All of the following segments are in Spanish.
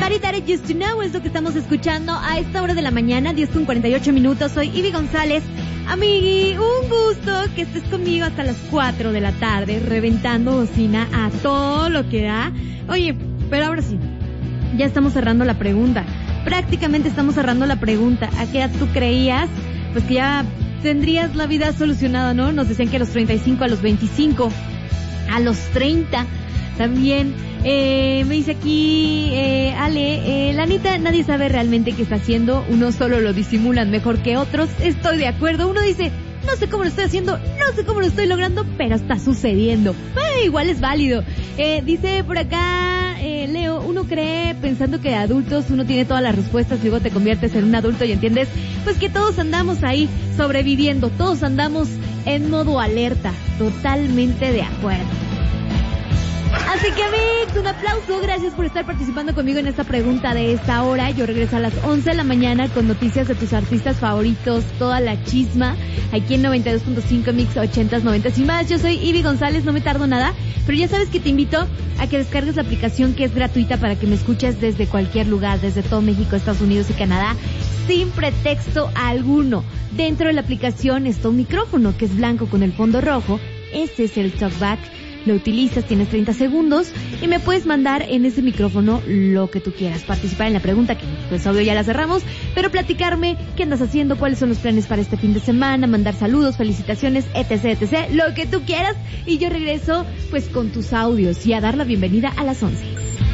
Somebody That I Used to Know es lo que estamos escuchando a esta hora de la mañana, 10:48. Soy Ivy González. Amigui, un gusto que estés conmigo hasta las 4 de la tarde, reventando bocina a todo lo que da. Oye, pero ahora sí, ya estamos cerrando la pregunta. Prácticamente estamos cerrando la pregunta. ¿A qué edad tú creías? Pues que ya tendrías la vida solucionada, ¿no? Nos decían que a los 35, a los 25, a los 30 también. Me dice aquí Ale, la neta, nadie sabe realmente qué está haciendo, unos solo lo disimulan mejor que otros. Estoy de acuerdo. Uno dice, no sé cómo lo estoy haciendo, no sé cómo lo estoy logrando, pero está sucediendo. Igual es válido. Dice por acá Leo, uno cree pensando que de adultos uno tiene todas las respuestas, luego te conviertes en un adulto y entiendes pues que todos andamos ahí sobreviviendo, todos andamos en modo alerta. Totalmente de acuerdo. Así que amigos, un aplauso, gracias por estar participando conmigo en esta pregunta de esta hora. Yo regreso a las 11 de la mañana con noticias de tus artistas favoritos, toda la chisma, aquí en 92.5 Mix 80s, 90s y más. Yo soy Ivy González, no me tardo nada, pero ya sabes que te invito a que descargues la aplicación que es gratuita para que me escuches desde cualquier lugar, desde todo México, Estados Unidos y Canadá, sin pretexto alguno. Dentro de la aplicación está un micrófono que es blanco con el fondo rojo, ese es el TalkBack. Lo utilizas, tienes 30 segundos y me puedes mandar en ese micrófono lo que tú quieras. Participar en la pregunta, que pues obvio ya la cerramos, pero platicarme qué andas haciendo, cuáles son los planes para este fin de semana, mandar saludos, felicitaciones, etc, lo que tú quieras. Y yo regreso pues con tus audios y a dar la bienvenida a las 11.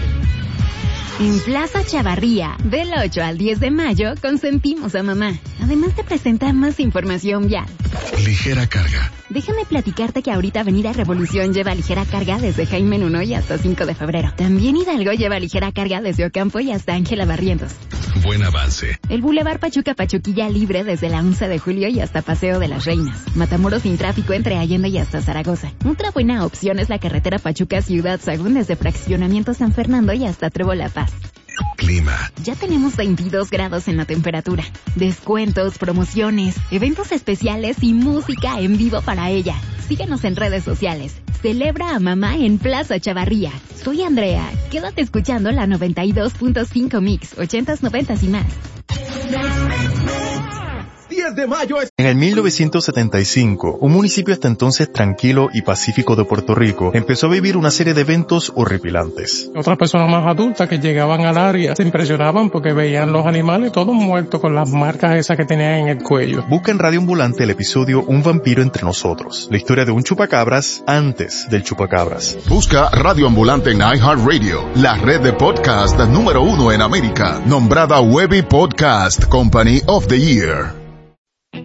En Plaza Chavarría, del 8 al 10 de mayo, consentimos a mamá. Además te presentamos información vial. Ligera carga. Déjame platicarte que ahorita Avenida Revolución lleva ligera carga desde Jaime Nuno y hasta 5 de febrero. También Hidalgo lleva ligera carga desde Ocampo y hasta Ángela Barrientos. Buen avance. El Boulevard Pachuca-Pachuquilla libre desde la 11 de julio y hasta Paseo de las Reinas. Matamoros sin tráfico entre Allende y hasta Zaragoza. Otra buena opción es la carretera Pachuca-Ciudad Sagún desde Fraccionamiento San Fernando y hasta Trevo La Paz. Clima. Ya tenemos 22 grados en la temperatura. Descuentos, promociones, eventos especiales y música en vivo para ella. Síguenos en redes sociales. Celebra a mamá en Plaza Chavarría. Soy Andrea. Quédate escuchando la 92.5 Mix, 80s, 90s y más. 10 de mayo es... En el 1975, un municipio hasta entonces tranquilo y pacífico de Puerto Rico empezó a vivir una serie de eventos horripilantes. Otras personas más adultas que llegaban al área se impresionaban porque veían los animales todos muertos con las marcas esas que tenían en el cuello. Busca en Radio Ambulante el episodio Un vampiro entre nosotros, la historia de un chupacabras antes del chupacabras. Busca Radio Ambulante en iHeartRadio, la red de podcast número 1 en América, nombrada Webby Podcast Company of the Year.